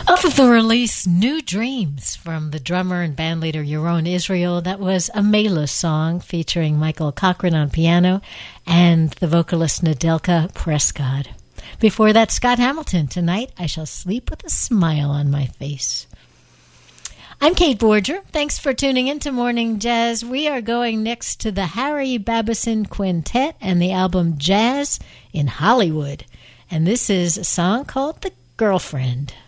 Off of the release New Dreams from the drummer and bandleader Yaron Israel, that was a Mela song featuring Michael Cochran on piano and the vocalist Nadelka Prescott. Before that, Scott Hamilton, Tonight I Shall Sleep with a Smile on My Face. I'm Kate Borger. Thanks for tuning in to Morning Jazz. We are going next to the Harry Babison Quintet and the album Jazz in Hollywood. And this is a song called The Girlfriend.